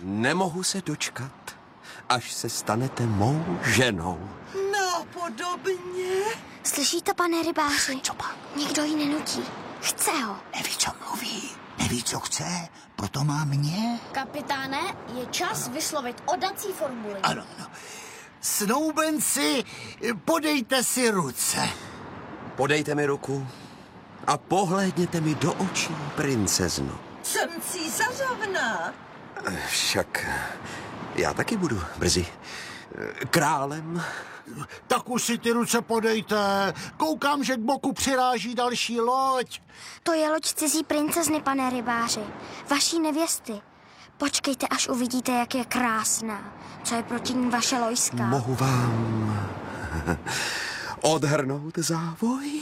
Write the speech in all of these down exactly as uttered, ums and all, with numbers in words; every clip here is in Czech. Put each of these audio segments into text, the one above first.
Nemohu se dočkat, až se stanete mou ženou. Napodobně. Slyšíte, pane rybáři? Co pak? Nikdo ji nenutí. Chce ho. Neví, co mluví. Neví, co chce. Proto má mě. Kapitáne, je čas vyslovit oddací formuli. Ano, ano. Snoubenci, podejte si ruce. Podejte mi ruku a pohlédněte mi do očí, princezno. Jsem císařovna. Však já taky budu brzy králem. Tak už si ty ruce podejte. Koukám, že k boku přiráží další loď. To je loď cizí princezny, pane rybáři. Vaší nevěsty. Počkejte, až uvidíte, jak je krásná. Co je proti ní vaše lojska? Mohu vám odhrnout závoj?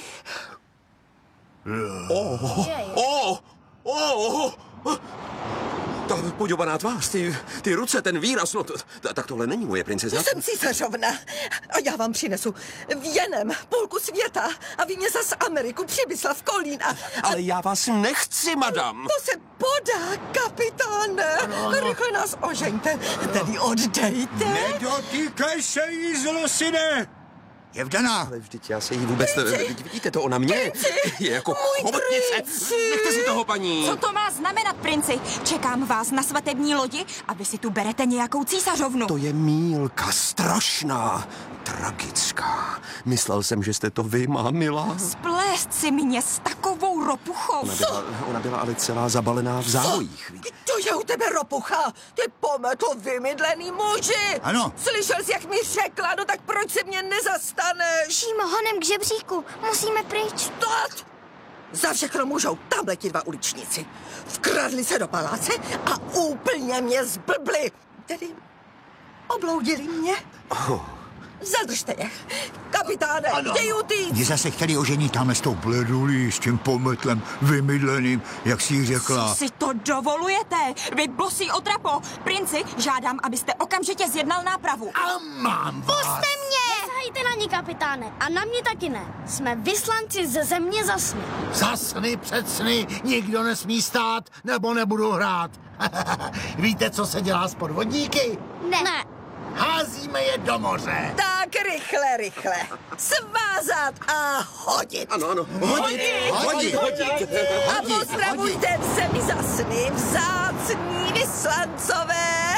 Oh, oh, oh, oh. Ta podňovaná tvář, ty, ty ruce, ten výraz, no to, tak tohle není moje princezna. Jsem císařovna a já vám přinesu věnem půlku světa a vy mě zas Ameriku přivysla v kolína. Ale já vás nechci, madam. To se podá, kapitáne. Rychle nás ožeňte, tedy oddejte. Nedotýkej se jí, zlosine! Je vdaná. Ale vždyť já se jí vůbec... Vždyť vidíte to, ona mě je jako Můj chobotnice. princi. Nechte si toho, paní. Co to má znamenat, princi? Čekám vás na svatební lodi a vy si tu berete nějakou císařovnu. To je mýlka strašná, tragická. Myslel jsem, že jste to vy, má milá. Splést si mě s takovou ropuchou. Ona byla, ona byla ale celá zabalená v závojích. To je u tebe ropucha, ty pometl vymydlený muži. Ano. Slyšel jsi, jak mi řekla, no tak proč se mě nezastaneš? Šímo, honem k žebříku. Musíme pryč. Stot! Za všechno můžou tamhle ti dva uličníci. Vkradli se do paláce a úplně mě zblbli. Tedy obloudili mě. Oh. Zadržte je. Kapitáne, chtějí utíct. Mě zase chtěli oženit tamhle s tou bledulí, s tím pometlem vymydleným, jak si jí řekla. Co si to dovolujete? Vy bosý otrapo. Princi, žádám, abyste okamžitě zjednal nápravu. A mám vás. Puste mě! Nesahejte na ní, kapitáne. A na mě taky ne. Jsme vyslanci ze země za sny. Za sny před sny nikdo nesmí stát, nebo nebudu hrát. Víte, co se dělá s podvodníky? Ne. ne. Házíme je do moře. Tak rychle, rychle. Svázat a hodit. Ano, ano. Hodit, hodit, hodit. A pozdravujte v zemi za sny, vzácní vyslancové.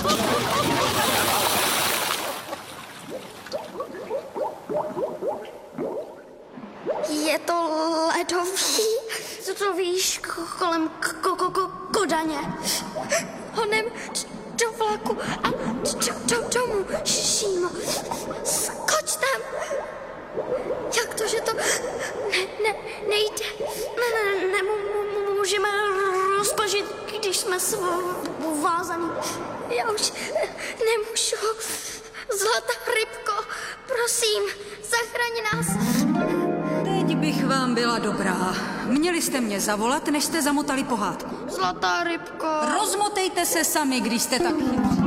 Je to ledový, co to víš, k- kolem k- ko- ko- ko- Kodaně. Honem do vlaku a do, do domů, Šímo. Skoč tam. Jak to, že to ne, ne, nejde? Ne, ne, nemůžeme rozpažit, když jsme vázaní. Já už nemůžu. Zlatá rybko, prosím, zachraň nás. Teď bych vám byla dobrá. Měli jste mě zavolat, než jste zamotali pohádku. Zlatá rybko. Rozmotejte se sami, když jste tak chytří.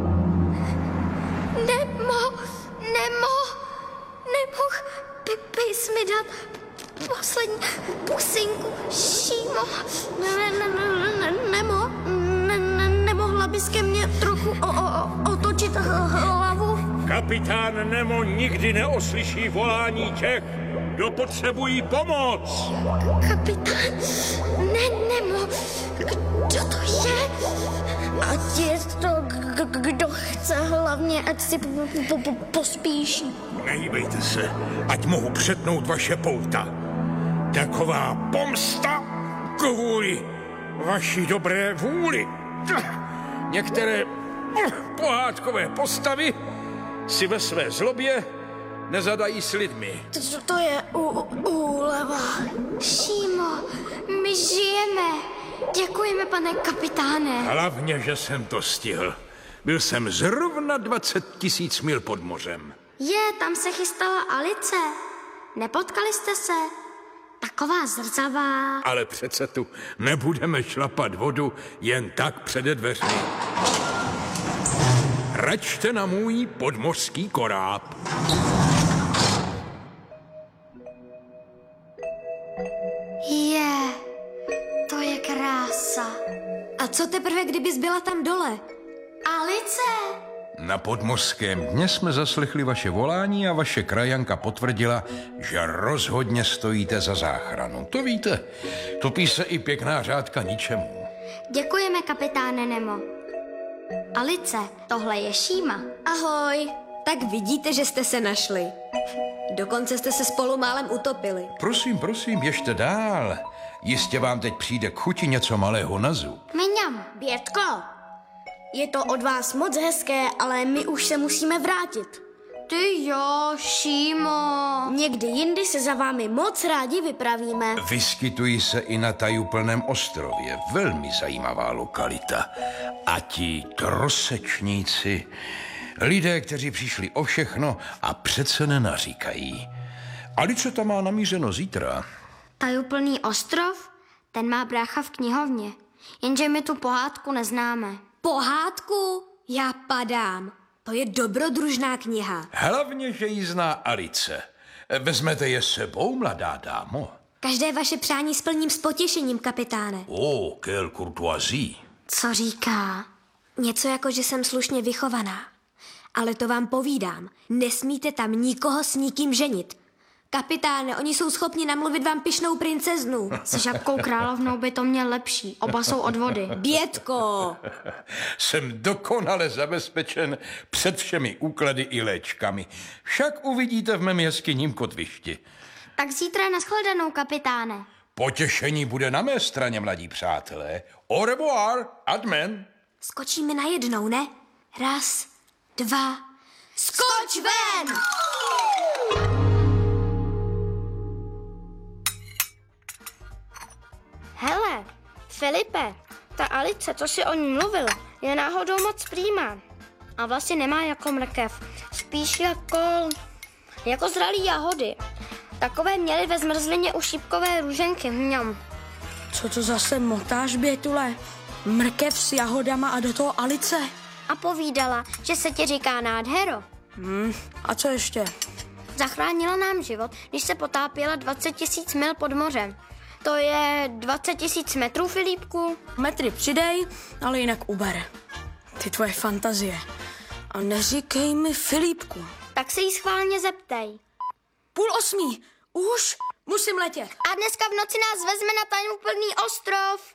Nemo, Nemo, nemohl by, bys mi dát poslední pusinku, Šímo. Ne, ne, ne, ne, Nemo, ne, ne, nemohla bys ke mně trochu o, o, otočit hlavu? Kapitán Nemo nikdy neoslyší volání těch, kdo potřebují pomoc. Kapitán, ne, Nemo, kdo to je? Ať je to, k- k- kdo chce, hlavně, ať si po, po, po, pospíší. Nehýbejte se, ať mohu přetnout vaše pouta. Taková pomsta kvůli vaší dobré vůli. Některé pohádkové postavy si ve své zlobě nezadají s lidmi. To, to je u, úleva. Šímo, my žijeme. Děkujeme, pane kapitáne. Hlavně, že jsem to stihl. Byl jsem zrovna dvacet tisíc mil pod mořem. Je, tam se chystala Alice. Nepotkali jste se? Taková zrzavá. Ale přece tu nebudeme šlapat vodu jen tak přede dveřmi. Račte na můj podmořský koráb. Je, to je krása. A co teprve, kdybys byla tam dole? Alice! Na podmořském dně jsme zaslechli vaše volání a vaše krajanka potvrdila, že rozhodně stojíte za záchranu. To víte, topí se i pěkná řádka ničemu. Děkujeme, kapitáne Nemo. Alice, tohle je Šíma. Ahoj. Tak vidíte, že jste se našli. Dokonce jste se spolu málem utopili. Prosím, prosím, běžte dál. Jistě vám teď přijde k chuti něco malého na zub. Miňam. Bětko, je to od vás moc hezké, ale my už se musíme vrátit. Ty jo, Šímo. Někdy jindy se za vámi moc rádi vypravíme. Vyskytují se i na tajuplném ostrově. Velmi zajímavá lokalita. A ti trosečníci, lidé, kteří přišli o všechno a přece nenaříkají. Alice tam má namířeno zítra. Tajuplný ostrov? Ten má brácha v knihovně. Jenže my tu pohádku neznáme. Pohádku? Já padám. To je dobrodružná kniha. Hlavně, že ji zná Alice. Vezmete je sebou, mladá dámo? Každé vaše přání splním s potěšením, kapitáne. Oh, quelle courtoisie. Co říká? Něco jako, že jsem slušně vychovaná. Ale to vám povídám. Nesmíte tam nikoho s nikým ženit. Kapitáne, oni jsou schopni namluvit vám pyšnou princeznu. Se žabkou královnou by to měl lepší. Oba jsou od vody. Bětko! Jsem dokonale zabezpečen před všemi úklady i léčkami. Však uvidíte v mém jeskyním kotvišti. Tak zítra nashledanou, kapitáne. Potěšení bude na mé straně, mladí přátelé. Au revoir, admen. Skočíme najednou, ne? Raz, dva, skoč ven! Hele, Filipe, ta Alice, co si o ní mluvil, je náhodou moc prýmá. A vlastně nemá jako mrkev, spíš jako, jako zralý jahody. Takové měly ve zmrzlině u šípkové růženky. Mňam. Co to zase motáš, Bětule? Mrkev s jahodama a do toho Alice? A povídala, že se ti říká nádhero. Hmm, a co ještě? Zachránila nám život, když se potápěla dvacet tisíc mil pod mořem. To je dvacet tisíc metrů, Filipku. Metry přidej, ale jinak uber. Ty tvoje fantazie. A neříkej mi Filipku. Tak se jí schválně zeptej. Půl osmí. Už musím letět. A dneska v noci nás vezme na tajuplný ostrov.